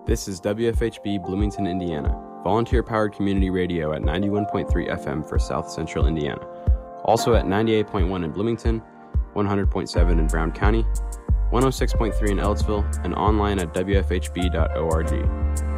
This is WFHB Bloomington, Indiana, volunteer-powered community radio at 91.3 FM for South Central Indiana. Also at 98.1 in Bloomington, 100.7 in Brown County, 106.3 in Ellettsville, and online at wfhb.org.